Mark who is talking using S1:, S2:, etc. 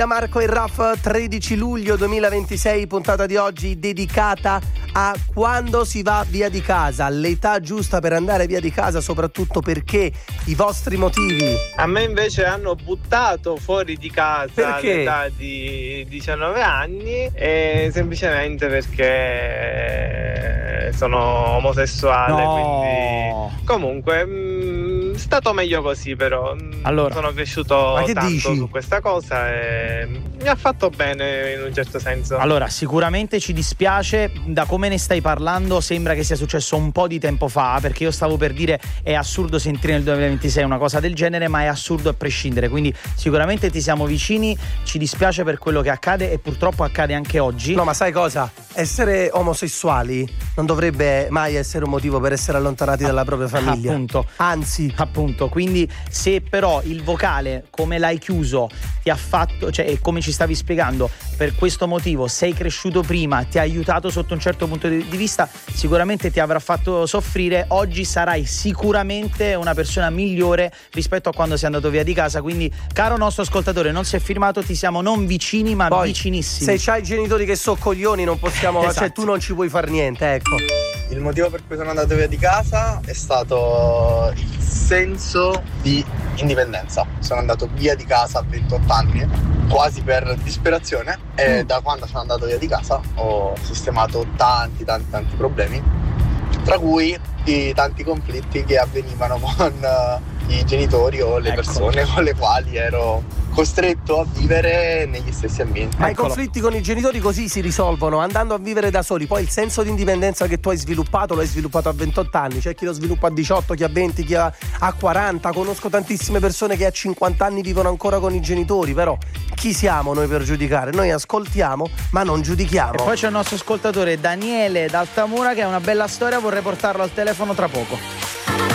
S1: Marco e Raf, 13 luglio 2026, puntata di oggi dedicata a quando si va via di casa, l'età giusta per andare via di casa, soprattutto perché i vostri motivi.
S2: A me invece hanno buttato fuori di casa
S1: Perché?
S2: all'età di 19 anni e semplicemente perché sono omosessuale,
S3: No.
S2: quindi comunque è stato meglio così, però
S3: Allora,
S2: sono cresciuto
S1: ma che
S2: tanto
S1: dici?
S2: su questa cosa e mi ha fatto bene in un certo senso.
S3: Allora, sicuramente ci dispiace, da come ne stai parlando sembra che sia successo un po' di tempo fa, perché io stavo per dire è assurdo sentire nel 2026 una cosa del genere, ma è assurdo a prescindere, quindi sicuramente ti siamo vicini, ci dispiace per quello che accade e purtroppo accade anche oggi.
S1: No, ma sai cosa? Essere omosessuali non dovrebbe mai essere un motivo per essere allontanati dalla propria famiglia.
S3: Appunto.
S1: Anzi,
S3: Quindi se però il vocale, come l'hai chiuso, ti ha fatto, cioè come ci stavi spiegando, per questo motivo sei cresciuto prima, ti ha aiutato sotto un certo punto di vista, sicuramente ti avrà fatto soffrire, oggi sarai sicuramente una persona migliore rispetto a quando sei andato via di casa, quindi caro nostro ascoltatore, non si è firmato, ti siamo non vicini ma
S1: poi,
S3: vicinissimi.
S1: se c'hai genitori che so coglioni non possiamo,
S3: Esatto.
S1: cioè tu non ci puoi far niente, ecco.
S4: Il motivo per cui sono andato via di casa è stato il senso di indipendenza. Sono andato via di casa a 28 anni, quasi per disperazione, e da quando sono andato via di casa ho sistemato tanti problemi, tra cui i tanti conflitti che avvenivano con i genitori o le persone con le quali ero costretto a vivere negli stessi ambienti.
S1: Ma i conflitti con i genitori così si risolvono andando a vivere da soli. Poi il senso di indipendenza che tu hai sviluppato lo hai sviluppato a 28 anni. C'è chi lo sviluppa a 18, chi a 20, chi a 40. Conosco tantissime persone che a 50 anni vivono ancora con i genitori. Però chi siamo noi per giudicare? Noi ascoltiamo ma non giudichiamo.
S3: E poi c'è il nostro ascoltatore Daniele d'Altamura che ha una bella storia, vorrei portarlo al telefono tra poco.